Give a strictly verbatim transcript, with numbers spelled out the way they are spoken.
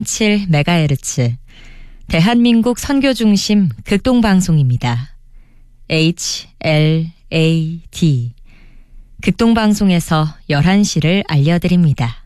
칠 메가헤르츠 대한민국 선교중심 극동방송입니다. 에이치 엘 에이 디 극동방송에서 열한 시를 알려드립니다.